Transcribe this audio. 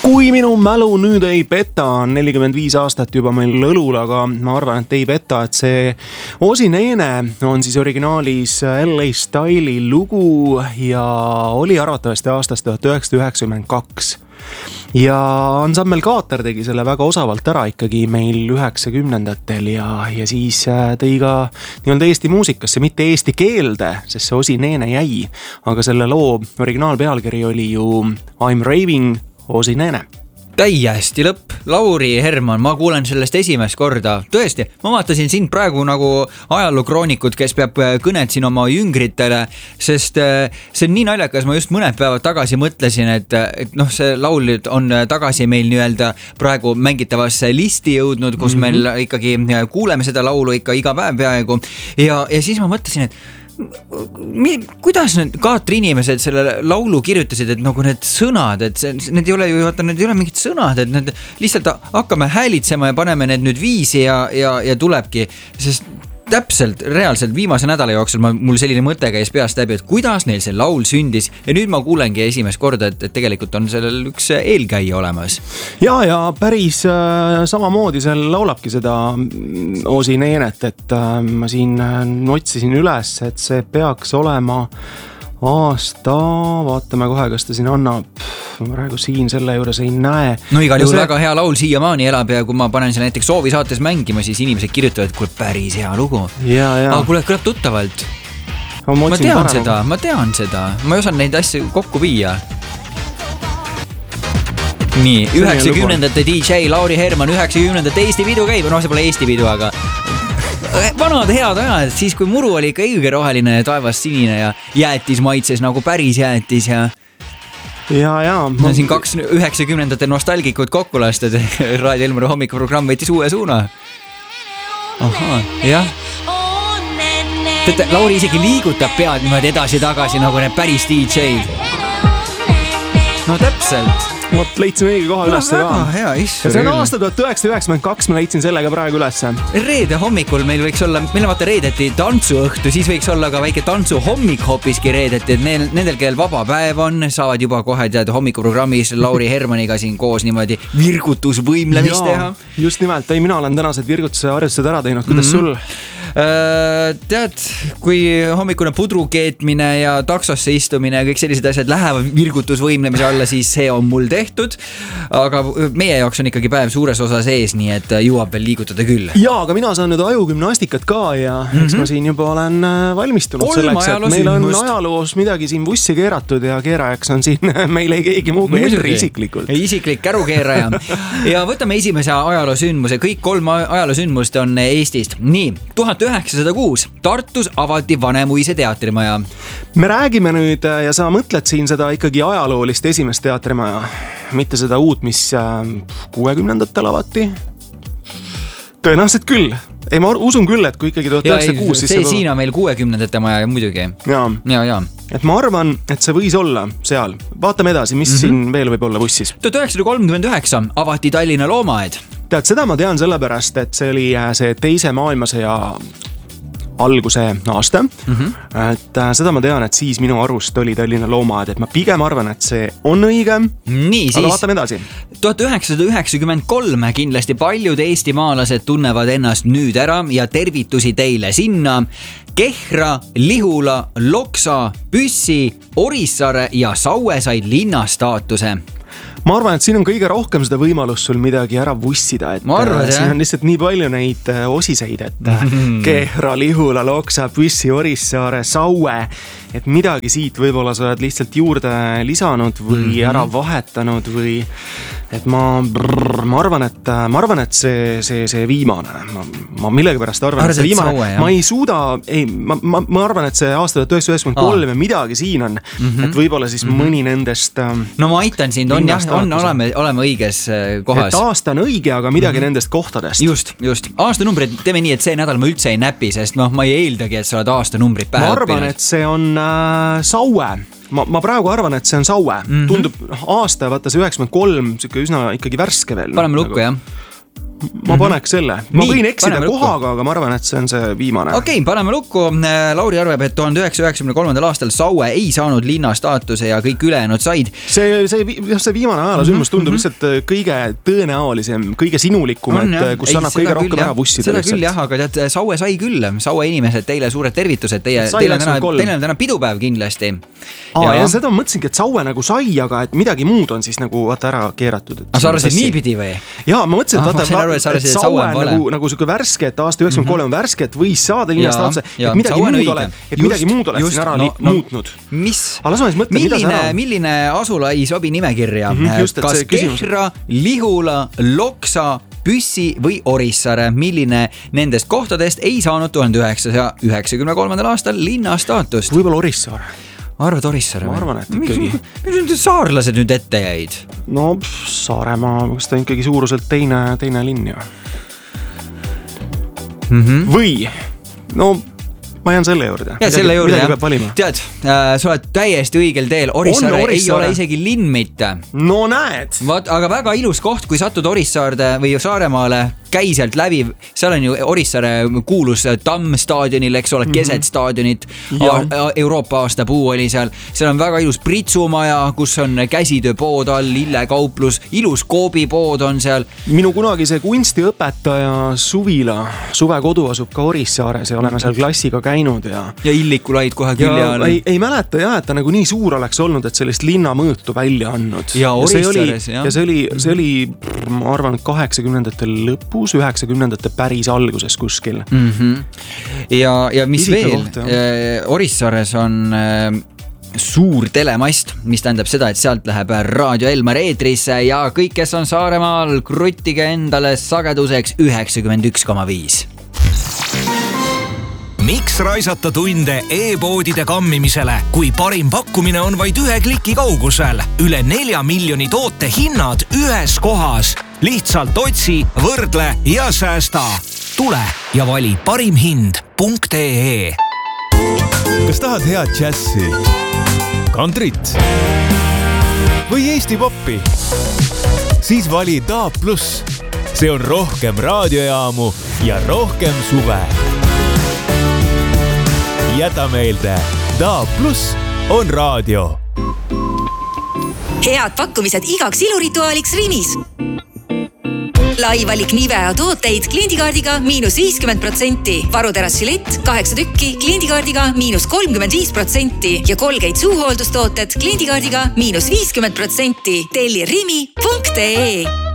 Kui minu mälu nüüd ei peta, on 45 aastat juba meil õlul, aga ma arvan, et ei peta, et see Ozzy Nene on siis originaalis LA Style'i lugu ja oli arvatavasti aastast 1992. Ja ansambel Kaater tegi selle väga osavalt ära ikkagi meil 90-ndatel ja siis tõi ka nii-öelda Eesti muusikasse, mitte eesti keelde, sest see Ozzy Nene jäi, aga selle loo originaalpealkiri oli ju I'm Raving Ozzy Nene. Täiesti lõpp. Lauri Herman, ma kuulen sellest esimest korda. Tõesti, ma vaatasin sind praegu nagu ajalookroonikut, kes peab kõnet siin oma jüngritele, sest see on nii naljakas, ma just mõned päevad tagasi mõtlesin, et see laul on tagasi meil nii-öelda praegu mängitavasse listi jõudnud, kus meil ikkagi kuuleme seda laulu ikka iga päev peaaegu ja siis ma mõtlesin, et kuidas need Kaatri inimesed selle laulu kirjutasid, et nagu need sõnad, et need ei ole ju, need ei ole mingid sõnad, et need lihtsalt hakkame häälitsema ja paneme need nüüd viisi ja tulebki, sest täpselt, reaalselt viimase nädala jooksul mul selline mõte käis peast läbi, et kuidas neil see laul sündis ja nüüd ma kuulengi esimest korda, et tegelikult on sellel üks eelkäija olemas. Ja päris samamoodi seal laulabki seda Ozzy Nenet, et ma siin otsisin üles, et see peaks olema aasta, vaatame kohe, kas ta siin annab, ma praegu siin selle juures ei näe. No igal juhul väga hea laul siiamaani elab ja kui ma panen selle näiteks Soovi saates mängima, siis inimesed kirjutavad, et kuule päris hea lugu. Aga kuule, kõlab tuttavalt. Ma tean seda. Ma ei osanud neid asju kokku viia. Nii, 90-ndate DJ Lauri Herman, 90-ndate Eesti pidu käib. See pole Eesti pidu, aga vanad head ajad, siis kui muru oli ikka õige roheline ja taevas sinine ja jäätis maitses nagu päris jäätis ja siin 2 90-ndate nostalgikud kokku lastud. Raadio Elmari hommikuprogramm võttis uue suuna. Ahaa, jah. Lauri isegi liigutab pead niimoodi edasi-tagasi nagu need päris DJ-d. No täpselt. Vot leidsin õige koha üles ka. Hea, ja see on aasta 1992, ma leidsin sellega praegu üles. Reede hommikul meil võiks olla, meil vaata reedeti tantsuõhtu, siis võiks olla ka väike tantsu hommik hoopiski reedeti, et nendel kellel vaba päev on, saavad juba kohe teada hommikuprogrammis Lauri Hermaniga siin koos niimoodi virgutusvõimlemist teha. Just nimelt, mina olen tänased virgutuse harjutused ära teinud, kuidas sul? Tead, kui hommikune pudru keetmine ja taksosse istumine ja kõik sellised asjad lähevad virgutusvõimlemise alla, siis see on mul tehtud, aga meie jaoks on ikkagi päev suures osas ees, nii et jõuab veel liigutada küll. Aga mina saan nüüd ajugümnastikat ka ja eks ma siin juba olen valmistunud selleks, et meil on ajaloos midagi siin bussi keeratud ja keerajaks on siin meil ei keegi muu kui Henri isiklikult. Isiklik kärukeeraja. Ja võtame esimese ajaloosündmuse, kõik 3 ajaloosündmust on Eestist. Nii, 1906 Tartus avati Vanemuise teatrimaja. Me räägime nüüd ja sa mõtled siin seda ikkagi ajaloolist esimest teatrimaja, mitte seda uut, mis 60-ndatel avati. Tõenäoliselt küll. Ei, ma usun küll, et kui ikkagi 1906 see siin on meil 60-ndate maja muidugi. Ja. Et ma arvan, et see võis olla seal. Vaatame edasi, mis siin veel võib olla bussis. 1939 avati Tallinna loomaaed. Tead, seda ma tean sellepärast, et see oli see teise maailmasõja alguse aasta. Et seda ma tean, et siis minu arust oli Tallinna loomaaed, et ma pigem arvan, et see on õige. Nii, aga vaatame edasi. 1993 kindlasti paljud eestimaalased tunnevad ennast nüüd ära ja tervitusi teile sinna. Kehra, Lihula, Loksa, Püssi, Orissaare ja Saue said linnastaatuse. Ma arvan, et siin on kõige rohkem seda võimalust sul midagi ära vussida, et siin on lihtsalt nii palju neid osiseid, et Kehra, Lihula, Loksa, Püssi, Orissaare, Saue, et midagi siit võib-olla sa oled lihtsalt juurde lisanud või ära vahetanud või et ma arvan, et see viimane, ma millegipärast arvan, et see viimane, ma ei suuda, ma arvan, et see aasta 1993 midagi siin on, et võib-olla siis mõni nendest no ma aitan sind, oleme õiges kohas. Et aasta on õige, aga midagi nendest kohtadest. Just. Aastanumbrid teeme nii, et see nädal ma üldse ei näpi, sest ma ei eeldagi, et sa oled aastanumbrid pähe õppinud. Ma arvan, et see on Saue. Ma praegu arvan, et see on Saue. Tundub aasta, vaata see 93, üsna ikkagi värske veel. Paneme lukku, jah. ma paneks selle. Ma Nii, võin eksida paneme lukku. kohaga, aga ma arvan, et see on see viimane. Okei, paneme lukku. Lauri arvab, et 1993. aastal Saue ei saanud linna staatuse ja kõik ülejäänud said. See viimane ajaloosündmus tundub lihtsalt kõige tõenäolisem, kõige sinulikum, et kus annab kõige rohkem ära vussida. Seda küll jah, aga tead, Saue sai küll. Saue inimesed, teile suured tervitused. Teil on täna pidupäev kindlasti. Ja seda mõtlesingi, et Saue nagu sai, aga et midagi muud on siis nagu vaata ära keeratud. Aga sa arvasid niipidi või? Jaa, ma mõtlesin, et Saue nagu siuke värsket, aasta 93 on värsket, võis saada linnast otse, et midagi muud oleks siin ära muutnud. Milline asula ei sobi nimekirja? Kas Kehra, Lihula, Loksa, Püssi või Orissaare? Milline nendest kohtadest ei saanud 1993. aastal linna staatust? Võib-olla Orissaare. Arvad Orissaare? Ma arvan, et ikkagi. Mis need saarlased nüüd ette jäid? No Saaremaa, kas ta on ikkagi suuruselt teine linn ju. Või, no ma jään selle juurde. Ja selle juurde, midagi peab valima. Tead, sa oled täiesti õigel teel. Orissaare ei ole isegi linn mitte. No näed. Aga väga ilus koht, kui satud Orissaarde või Saaremaale, käi sealt läbi, seal on ju Orissaare kuulus Tamm staadionil, eks ole, keset staadionit, Euroopa aasta puu oli seal on väga ilus Pritsumaja, kus on käsitööpood all, lillekauplus, ilus koobipood on seal. Minu kunagise kunstiõpetaja Suvila suvekodu asub ka Orissaares ja oleme seal klassiga käinud ja Illikulaid kohe külje all. Ei mäleta jah, et ta nagu nii suur oleks olnud, et sellist linnamõõtu välja andnud. Ja Orissaares, jah. Ja see oli, ma arvan, 80-ndate lõpus, 90-ndate päris alguses kuskil. Ja mis veel? Orissaares on suur telemast, mis tähendab seda, et sealt läheb Raadio Elmar eetrisse ja kõik, kes on Saaremaal, kruttige endale sageduseks 91,5. Miks raisata tunde e-poodide kammimisele, kui parim pakkumine on vaid 1 kliki kaugusel? Üle 4 miljoni toote hinnad ühes kohas. Lihtsalt otsi, võrdle ja säästa. Tule ja vali parimhind.ee. Kas tahad head džässi, kantrit või Eesti poppi? Siis vali DAB+. See on rohkem raadiojaamu ja rohkem suve. Jäta meelde, DAB+ on raadio. Head pakkumised igaks ilurituaaliks Rimis. Lai valik Nivea tooteid kliendikaardiga -50%. Varuterassi lett 8 tükki kliendikaardiga -35% ja Colgate suuhooldustooted kliendikaardiga -50%. Telli rimi.ee.